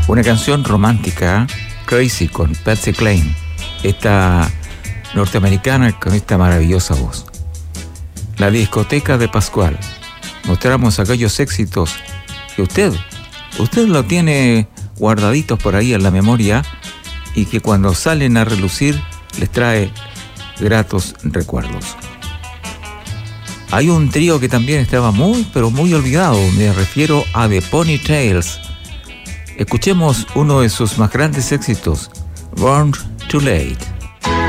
Una canción romántica, Crazy, con Patsy Cline, esta norteamericana con esta maravillosa voz. La discoteca de Pascual. Mostramos aquellos éxitos que usted lo tiene guardaditos por ahí en la memoria y que cuando salen a relucir les trae gratos recuerdos. Hay un trío que también estaba muy olvidado. Me refiero a The Ponytails. Escuchemos uno de sus más grandes éxitos, Born Too Late.